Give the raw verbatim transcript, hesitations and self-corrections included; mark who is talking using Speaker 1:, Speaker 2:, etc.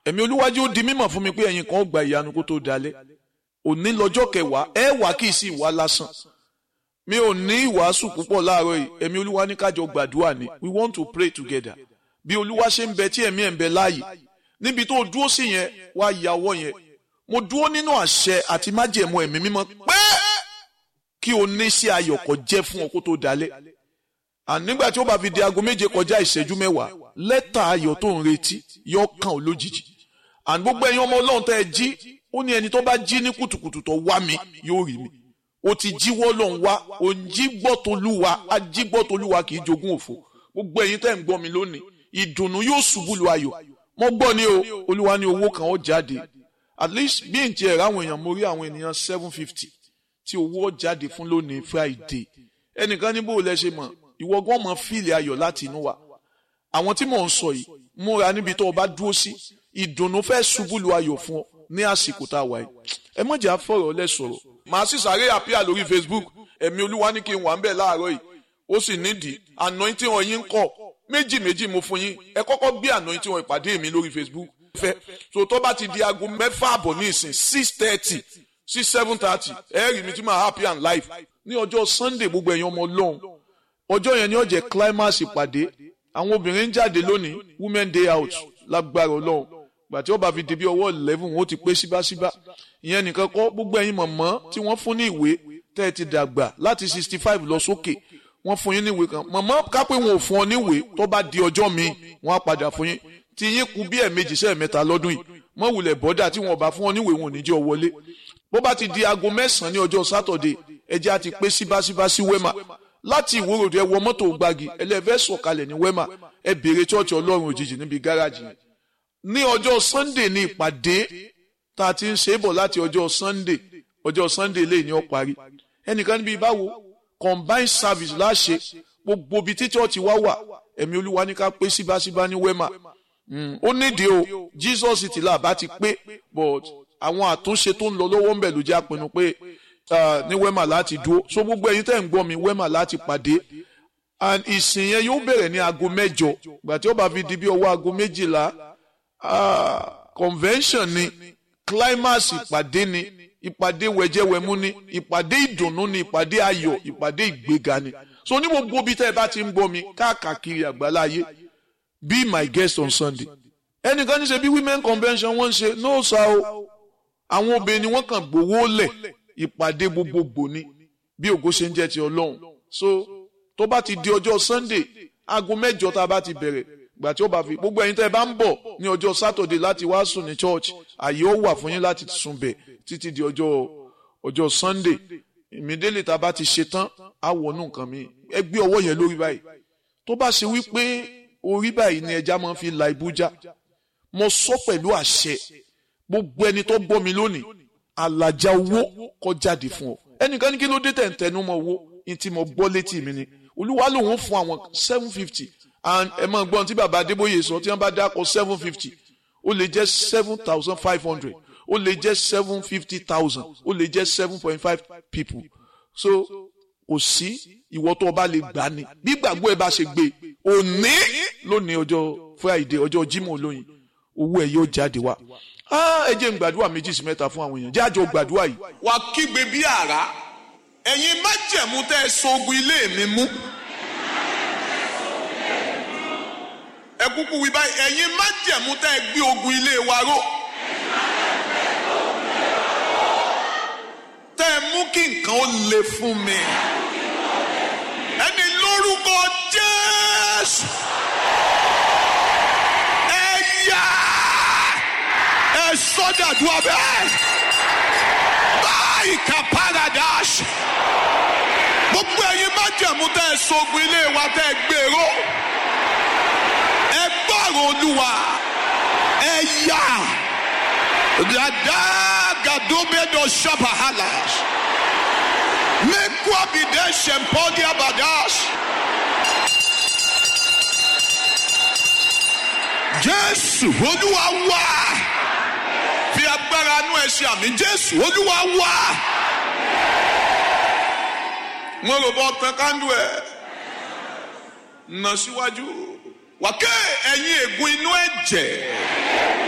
Speaker 1: ẹ̀mí Olúwa jẹ́ ó di mímọ̀ fún mi pé ẹ̀yin kan ó gba ìyanu kó tó dalẹ̀. Òní lọ́jọ́ kẹwàá ẹ wà kì í sí ìwà lásán. Mi ò ní ìwàásù púpọ̀ láàárọ̀ yìí, ẹ̀mí Olúwa ní ká jọ gbàdúrà ni. We want to pray together. Bí Olúwa ṣe ń bẹ tí ẹ̀mí ẹ̀ ń bẹ láàyè. Níbi tó dúró sí yẹn, wá yàwọ́ yẹn. Mo dúró nínú àṣẹ àti májẹ̀mú ẹ̀mí mímọ́ pé kí o ní sí ayọ̀ kó jẹ́ fún ọ kó tó dalẹ̀. And nígbà tí ó bá fi di aago méje kọjá ìṣẹ́jú mẹ́wàá, lẹ́tà ayọ̀ tó ń retí yóò kàn ọ́ lójijì. And gbogbo ẹ̀yin ọmọ Ọlọ́run tẹ́ ẹ jí, ó ní ẹni tó bá jí ní kùtùkùtù tó wá mi yóò rí mi. O ti jíwọ́ lọ́n wá, o ń jí gbọ́ tolúwa, a jí gbọ́ tolúwa kì í jogún òfò. Gbogbo ẹ̀yin tẹ́ ń gbọ́ mi lónìí, ìdùnnú yóò ṣubú lu ayọ̀. Mo gbọ́ ni o, Olúwa ní owó kan ó jáde. At least bí n ti ẹ̀rọ àwọn èèyàn, mo rí àwọn ènìyàn seven fifty tí owó jáde fún lónìí Friday. Ẹnìkan ní bó lẹ ṣe mọ̀, ìwọ gan mọ̀ fíìlì ayọ̀ láti inú wa. Àwọn tí mò ń sọ yìí, múra níbi tó o bá dúró sí, ìdùnnú fẹ́ ṣubú lu ayọ̀ fún ọ ní àsìkò tá a wà yìí. Ẹ má jẹ́ àfọ̀rọ̀ lẹ sọ̀rọ̀. Màá sì sáré àpíà lórí Facebook. Ẹ̀mí Olúwa ní kí n wà ń bẹ̀ láàárọ̀ yìí. Ó sì nídìí anointing oil ń kọ̀. Méjì méjì mo fún yín. Ẹ kọ́kọ́ gbé anointing oil ìpàdé mi lórí Facebook. Fẹ́ so tó bá ti di aago mẹ́fà àbọ̀ ní ìsìn six thirty sí seven thirty ẹ rí mi tí máa happy and live. Ní ọjọ́ Sunday gbogbo ẹ̀yin ọmọ Ọlọ́run. Ọjọ́ yẹn ni ó jẹ́ climax ìpàdé. Àwọn obìnrin ń jáde lónìí women day out lágbára Ọlọ́run. Gbàtí ó bá fi di bí ọwọ́ eleven ó ti pé síbáṣíbá. Ìyẹn nìkan kọ́ gbogbo ẹ̀yin mọ̀mọ́ tí wọ́n fún ní ìwé tẹ́ ẹ ti dàgbà láti sixty five lọ sókè wọ́n fún yín ní ìwé kan. Mọ̀mọ́ ká pé wọn ò fún ọ ní ìwé tó bá di ọjọ́ mi wọ́n á padà fún yín. Tí yín kú bí ẹ̀ẹ̀mejì sẹ́ẹ̀ mẹ́ta lọ́dún yìí. Mọ́ wulẹ̀ bọ́dà tí wọ́n bá fún ọ ní ìwé wọn ò ní jẹ́ ọ wọlé. Bó bá ti di aago mẹ́sàn-án ní ọjọ́ Saturday ẹjẹ́ á ti pé síbáṣíbá sí Wema. Láti Ìwòròdú ẹ wọ mọ́tò gbági ẹlẹ́fẹ́ sọ̀kalẹ̀ ní Wema ẹ béèrè chọ́ọ̀chì Ọlọ́run òjijì níbi gáràjì yẹn. Ní ọjọ́ Sunday ní ìpàdé tá a ti ń ṣe é bọ̀ láti ọjọ́ Sunday ọjọ́ Sunday lè ní ó parí. Ẹnìkan níbi báwo combined service láṣẹ gbogbo ibi tí church wá wà ẹ̀mí Olúwa ní ká pé síbáṣíbá ní Wema. Ó nídìí o Jesus ti là bá ti pé but àwọn àtúnṣe tó ń lọ lọ́wọ́ ń bẹ̀ ló jẹ́ àpinnu pé ní Wema láti dúró. So gbogbo ẹ̀yin tẹ́ ń gbọ́ mi Wema láti pàdé and ìsìn yẹn yóò bẹ̀rẹ̀ ní aago mẹ́jọ gbà tí ó bá fi di bí ọwọ́ aago méjìlá. Ah, convention ni climax ìpàdé ni ìpàdé wẹ̀jẹ̀wẹ̀mú ni ìpàdé ìdùnnú ni ìpàdé ayọ̀ ìpàdé ìgbéga ni. So ní gbogbo bí tẹ́ ẹ bá ti ń gbọ́ mi káàkiri àgbáláyé be my guest on Sunday. Ẹnìkan ní ṣe bí women convention wọ́n ń ṣe no sa o àwọn obìnrin wọ́n kàn gbowó lẹ̀ ìpàdé gbogbogbò ni bí ògo ṣe ń jẹ́ ti Ọlọ́run. So tó bá ti di ọjọ́ Sunday aago mẹ́jọ tá a bá ti bẹ̀rẹ̀ gbà tí ó bá fi gbogbo ẹ̀yin tẹ́ ẹ bá ń bọ̀ ní ọjọ́ Saturday láti wá sùn ní church àyè ó wà fún yín láti sùn bẹ̀ títí di ọjọ́ ọjọ́ Sunday. Immediately tá a bá ti ṣe tán á wọnú nǹkan mi ẹ gbé ọwọ́ yẹn lórí báyìí. Tó bá ṣe wípé orí báyìí ni ẹja máa ń fi la ibújá mo sọ pẹ̀lú àṣẹ gbogbo ẹni tó gbọ́ mi lónìí àlàjá owó kó jáde fún ọ. Ẹnìkan ní kí ló dé tẹ̀ ń tẹnu mọ́ owó ní tí mo gbọ́ létí mi ni Olúwa lòun fún àwọn seven fifty and ẹ máa gbọ́n tí bàbá Adébóyè sọ tí wọ́n bá dákọ̀ seven fifty ó lè jẹ́ seven thousand five hundred ó lè jẹ́ seven fifty thousand ó lè jẹ́ seven point five people. So kò sí ìwọ tó bá lè gbà ní bí gbàgbọ́ ẹ bá ṣe gbé òní lónìí ọjọ́ Friday ọjọ́ Jímọ̀ olóyin owó ẹ yóò jáde wá. Ẹ jẹ́ n gbàdúrà méjì sí mẹ́ta fún àwọn èèyàn jẹ́ àjọ gbàdúrà yìí.
Speaker 2: Wà kígbe bí àrá ẹ̀yin májẹ̀mú tẹ́ ẹ sogun ilé mi mú. Ẹ kúkú wí báyìí ẹ̀yin májẹ̀mú tẹ́ ẹ gbé ogun ilé wa ró. Tẹ́ ẹ mú kí nǹkan ó le fún mi. Ẹni lórúkọ Jésù. Ẹ yá ẹ sọ́dàdúrà bẹ́ẹ̀. Báyìí ka paradise. Gbogbo ẹ̀yin májẹ̀mú tẹ́ ẹ sogun ilé wa tẹ́ ẹ gbèrò. Ẹ gbọ́rọ̀ Olúwa. Ẹ yá. Dada gadobedo shabahalas. Mekwa bide shempodia badas. Jésù Olúwa wá. Fi agbára nú ẹ̀ṣẹ̀ àmì Jésù Olúwa wá. Mo rò bọ́ tán kándú ẹ̀. Nà síwájú. Wàkẹ́ ẹ̀yin ègún inú ẹ̀jẹ̀.